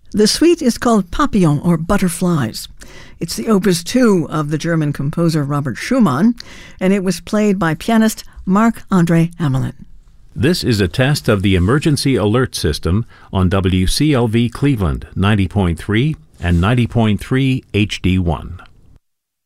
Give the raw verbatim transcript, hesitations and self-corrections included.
The suite is called Papillon, or Butterflies. It's the opus two of the German composer Robert Schumann, and it was played by pianist Marc-André Hamelin. This is a test of the emergency alert system on W C L V Cleveland ninety point three and ninety point three H D one.